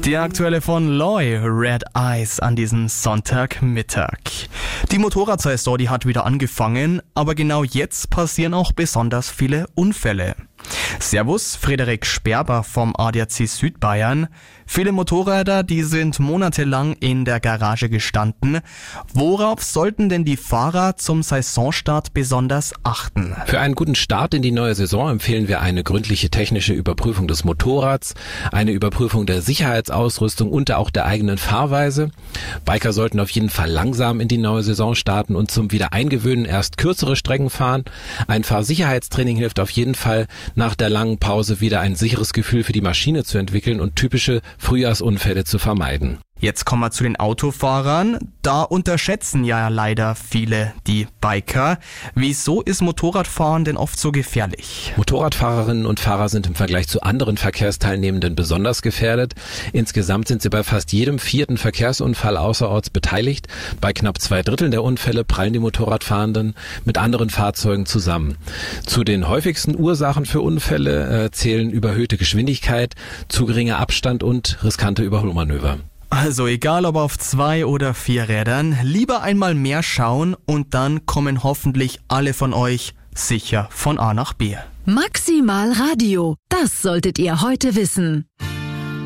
Die aktuelle von Loy, Red Eyes, an diesem Sonntagmittag. Die Motorradsaison, die hat wieder angefangen, aber genau jetzt passieren auch besonders viele Unfälle. Servus, Frederik Sperber vom ADAC Südbayern. Viele Motorräder, die sind monatelang in der Garage gestanden. Worauf sollten denn die Fahrer zum Saisonstart besonders achten? Für einen guten Start in die neue Saison empfehlen wir eine gründliche technische Überprüfung des Motorrads, eine Überprüfung der Sicherheitsausrüstung und auch der eigenen Fahrweise. Biker sollten auf jeden Fall langsam in die neue Saison starten und zum Wiedereingewöhnen erst kürzere Strecken fahren. Ein Fahrsicherheitstraining hilft auf jeden Fall, nach der langen Pause wieder ein sicheres Gefühl für die Maschine zu entwickeln und typische Frühjahrsunfälle zu vermeiden. Jetzt kommen wir zu den Autofahrern. Da unterschätzen ja leider viele die Biker. Wieso ist Motorradfahren denn oft so gefährlich? Motorradfahrerinnen und Fahrer sind im Vergleich zu anderen Verkehrsteilnehmenden besonders gefährdet. Insgesamt sind sie bei fast jedem 4. Verkehrsunfall außerorts beteiligt. Bei knapp 2/3 der Unfälle prallen die Motorradfahrenden mit anderen Fahrzeugen zusammen. Zu den häufigsten Ursachen für Unfälle zählen überhöhte Geschwindigkeit, zu geringer Abstand und riskante Überholmanöver. Also egal ob auf 2 oder 4 Rädern, lieber einmal mehr schauen und dann kommen hoffentlich alle von euch sicher von A nach B. Maximal Radio, das solltet ihr heute wissen.